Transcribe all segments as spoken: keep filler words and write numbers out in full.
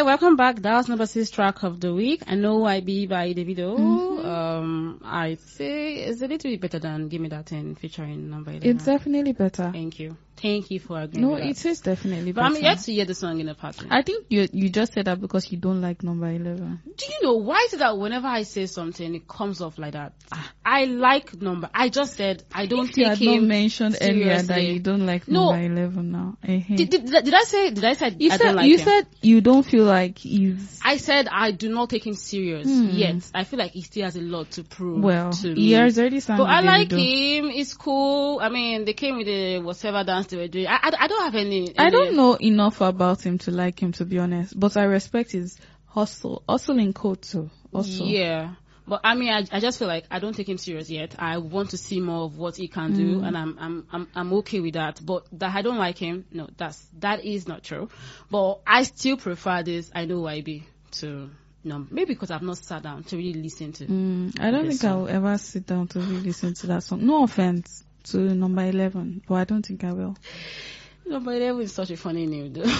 welcome back. That was number six track of the week. I Know I Be by Davido. Mm-hmm. Um, I'd say it's a little bit better than Give Me That Ten featuring number eleven. It's definitely better. Thank you. Thank you for agreeing No, with that. it is definitely But better. I'm yet to hear the song in a pattern. I think you you just said that because you don't like number eleven. Do you know why is it that whenever I say something, it comes off like that? I like number. I just said I don't If you take had not him mentioned earlier that seriously. you don't like No. number eleven now. Uh-huh. Did, did, did I say? Did I say you I said don't like you him? said you don't feel like he's I said I do not take him serious Hmm. yet. I feel like he still has a lot to prove well. to He me. has already signed But with I like Davido. him. It's cool. I mean, they came with the whatever dance they were doing. I, I, I don't have any, any. I don't know enough about him to like him, to be honest. But I respect his hustle, hustle in code too. Also, Yeah. But I mean, I, I just feel like I don't take him serious yet. I want to see more of what he can do, and I'm I'm I'm I'm okay with that. But that I don't like him, no, that's that is not true. But I still prefer this I Know Y B to no, maybe because I've not sat down to really listen to. Mm, I don't this think I song. will ever sit down to really listen to that song. No offense to number eleven, but I don't think I will. No, but that was such a funny name, though.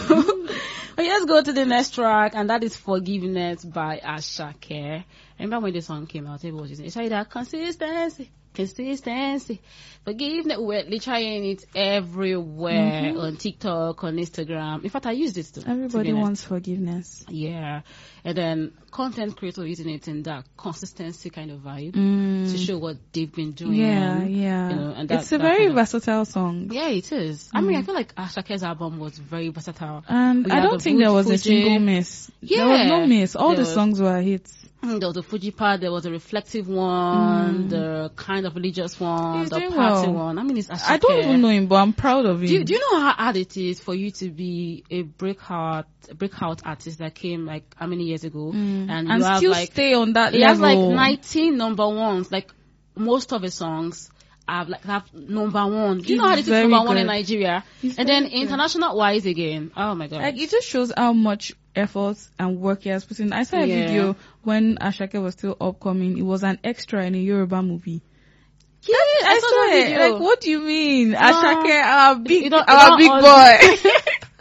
But let's go to the next track, and that is Forgiveness by Asake. Remember when the song came out, everyone was using it. It's like that consistency, consistency, forgiveness. We're literally it everywhere Mm-hmm. on TikTok, on Instagram. In fact, I used it too. to Everybody be honest. wants forgiveness. Yeah, and then content creators using it in that consistency kind of vibe Mm. to show what they've been doing. Yeah, yeah. You know, and that, it's a that very kind of- versatile song. Yeah, it is. I mean, I feel like Ashake's album was very versatile. And We I had don't the think there was a Fuji. single miss. Yeah. There was no miss. All There the was- songs were hits. Mm, There was a Fuji part, there was a reflective one, Mm. the kind of religious one, He's the doing party well. one. I mean, it's Ashake. I don't even know him, but I'm proud of him. Do you, do you know how hard it is for you to be a breakout, a breakout artist that came like how many years ago, Mm. and, and you have still like stay on that he has like level. nineteen number ones, like most of his songs have like have number one. Do you He's know how it is very number one in good. Nigeria? He's And then very good. international wise again. Oh my god! Like, it just shows how much effort and work he has put in. I saw a Yeah. video when Ashake was still upcoming. It was an extra in a Yoruba movie. Yeah, I saw that swear. video. Like, what do you mean? Ashake, our big, you don't- our you big don't boy.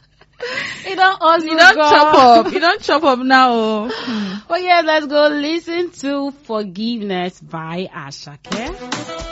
You don't also You don't go. chop up. You don't chop up now. Oh. But yeah, let's go listen to Forgiveness by Asake.